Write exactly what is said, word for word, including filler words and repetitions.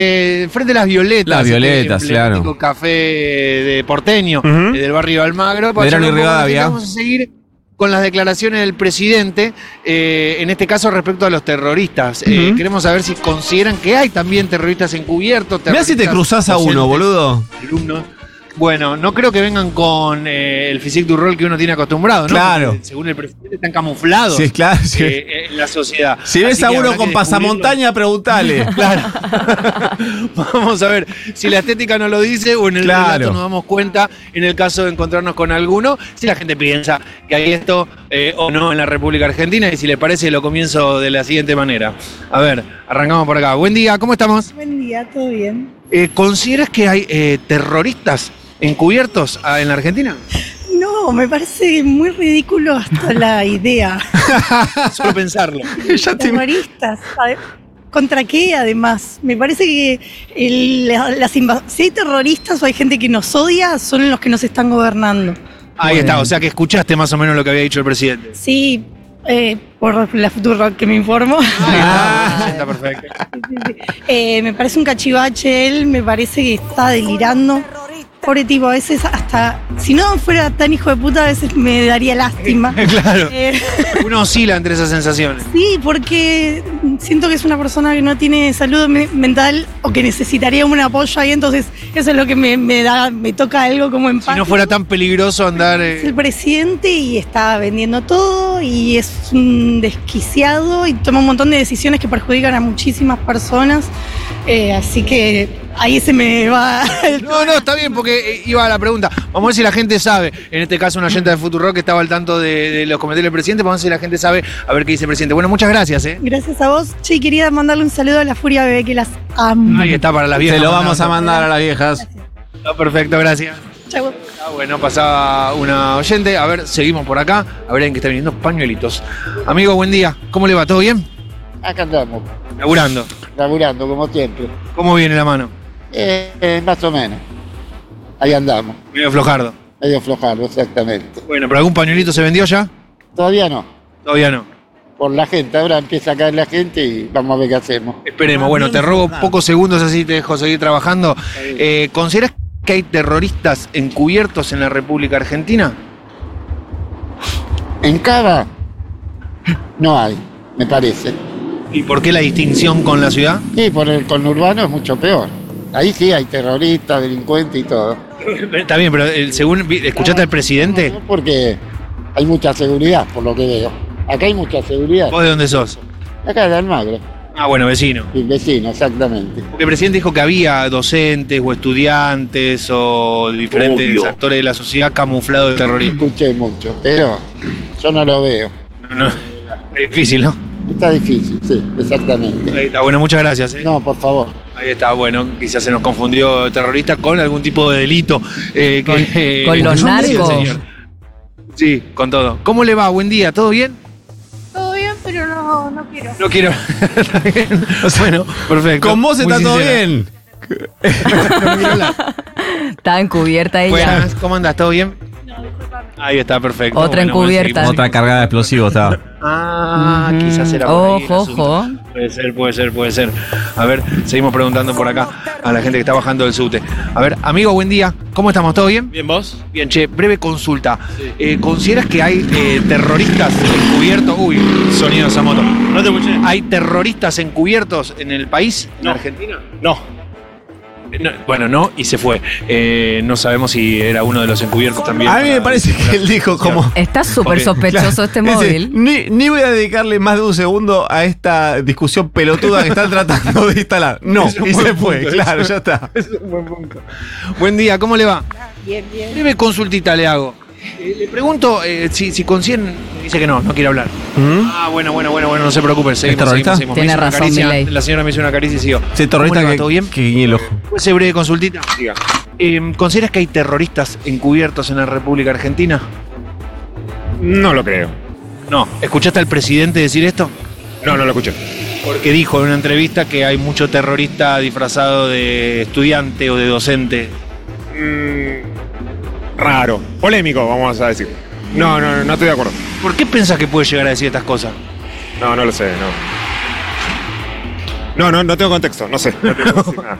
eh, frente a las Violetas. Las Violetas, este claro. Café de porteño, Uh-huh. eh, del barrio Almagro. Medrano y Rivadavia. Vamos a seguir con las declaraciones del presidente, eh, en este caso respecto a los terroristas. Uh-huh. Eh, queremos saber si consideran que hay también terroristas encubiertos. Mirá si te cruzás a uno, boludo. Alumnos. Bueno, no creo que vengan con eh, el physique du rol que uno tiene acostumbrado, ¿no? Claro. Porque, según el presidente, están camuflados. Sí, claro. Sí. Eh, en la sociedad. Si ves Así a uno con pasamontaña, preguntale. Claro. Vamos a ver si la estética nos lo dice o en el Claro. relato nos damos cuenta en el caso de encontrarnos con alguno, si la gente piensa que hay esto eh, o no en la República Argentina, y si les parece lo comienzo de la siguiente manera. A ver, arrancamos por acá. Buen día, ¿cómo estamos? Buen día, ¿todo bien? Eh, ¿Consideras que hay eh, terroristas encubiertos ah, en la Argentina? No, me parece muy ridículo hasta la idea. Solo pensarlo. Ya te... Terroristas. ¿sabe? ¿Contra qué, además? Me parece que el- las inva- si hay terroristas o hay gente que nos odia, son los que nos están gobernando. Ahí está, o sea que escuchaste más o menos lo que había dicho el presidente. Sí, eh, por la Futurock que me informo. Ah, está perfecto. Sí, sí. Eh, me parece un cachivache él, me parece que está delirando. Pobre tipo, a veces hasta, si no fuera tan hijo de puta, a veces me daría lástima. Claro. Eh, Uno oscila entre esas sensaciones. sí, porque siento que es una persona que no tiene salud me- mental o que necesitaría un apoyo ahí, entonces eso es lo que me, me da, me toca algo como Si empático. no fuera tan peligroso andar... Es el Eh, presidente y está vendiendo todo y es un desquiciado y toma un montón de decisiones que perjudican a muchísimas personas. Eh, así que ahí se me va el... no, no, está bien, porque eh, iba a la pregunta. Vamos a ver si la gente sabe. En este caso, una oyente de Futurock que estaba al tanto de, de los comentarios del presidente. Vamos a ver si la gente sabe a ver qué dice el presidente. Bueno, muchas gracias, ¿eh? Gracias a vos. Che, quería mandarle un saludo a la Furia Bebé que las amo. Ahí está para las viejas. Se lo vamos a mandar a las viejas. Está perfecto, gracias. Chau. Ah, bueno, pasaba una oyente. A ver, seguimos por acá. A ver, alguien que está viniendo pañuelitos. Amigo, buen día. ¿Cómo le va? ¿Todo bien? Acá andamos, Laburando. laburando como siempre. ¿Cómo viene la mano? Eh, eh, más o menos. Ahí andamos, Medio flojardo. medio flojado, exactamente. Bueno, ¿pero algún pañuelito se vendió ya? Todavía no. Todavía no. Por la gente, ahora empieza a caer la gente y vamos a ver qué hacemos. Esperemos. Bueno, te robo pocos segundos así te dejo seguir trabajando. Eh, ¿Consideras que hay terroristas encubiertos en la República Argentina? En Cava no hay, me parece. ¿Y por qué la distinción con la ciudad? Y por el conurbano es mucho peor. Ahí sí hay terroristas, delincuentes y todo. Está bien, pero eh, según vi- escuchaste al presidente, No, porque hay mucha seguridad, por lo que veo. Acá hay mucha seguridad. ¿vos de dónde sos? Acá de Almagro, Ah, bueno, vecino. el vecino, exactamente. Porque el presidente dijo que había docentes o estudiantes o diferentes Obvio. actores de la sociedad camuflados de terrorismo. Escuché mucho, pero yo no lo veo. No, no, es difícil, ¿no? Está difícil, sí, exactamente. Ahí está, bueno, muchas gracias. ¿eh? No, por favor. Ahí está, bueno, quizás se nos confundió terrorista con algún tipo de delito. eh, que, Con- eh, con los sí, narcos. señor. Sí, con todo. ¿Cómo le va? Buen día, ¿todo bien? Todo bien, pero no, no quiero. No quiero. Está bien. Bueno, perfecto. Con vos Muy está todo sincera. bien. No quiero hablar. Está encubierta ella. Buenas, ¿cómo andas? ¿Todo bien? Ahí está, perfecto. Otra Bueno, bueno, encubierta. seguimos. Otra cargada de explosivos estaba. Ah, Ujú. quizás era por ahí el Ojo, asunto. ojo. Puede ser, puede ser, puede ser. A ver, seguimos preguntando por acá a la gente que está bajando del subte. A ver, amigo, buen día. ¿Cómo estamos? ¿Todo bien? Bien, ¿vos? Bien, che, breve consulta. Eh, ¿Consideras que hay eh, terroristas encubiertos? Uy, sonido de esa moto. No te escuché. ¿Hay terroristas encubiertos en el país? ¿En No. Argentina? No. Eh, no, bueno, no, y se fue. Eh, no sabemos si era uno de los encubiertos también. A mí me para- parece que él dijo como... Está súper Ok, sospechoso este Dice, móvil. Ni, ni voy a dedicarle más de un segundo a esta discusión pelotuda que están tratando de instalar. No, Es un y buen se fue, punto, claro, es ya está. Es un buen punto. Buen día, ¿cómo le va? Bien, bien. Breve consultita le hago. Eh, le pregunto eh, si, si consiguen. Dice que no, no quiere hablar. ¿Mm? Ah, bueno, bueno, bueno, bueno, no se preocupe. Seguimos, terrorista? seguimos, seguimos. Tiene Me hizo una razón, caricia, Milei. la señora me hizo una caricia y siguió. Sí, terrorista ¿Cómo le va? que, ¿Todo bien? que guiñe el ojo. ¿Puede ser breve consultita? Diga. Eh, ¿Consideras que hay terroristas encubiertos en la República Argentina? No lo creo. No. ¿Escuchaste al presidente decir esto? No, no lo escuché. Porque dijo en una entrevista que hay mucho terrorista disfrazado de estudiante o de docente. Mm, raro. Polémico, vamos a decir. No, no, no estoy de acuerdo. ¿Por qué pensás que puede llegar a decir estas cosas? No, no lo sé, no. No, no, no tengo contexto, no sé. No te puedo decir nada.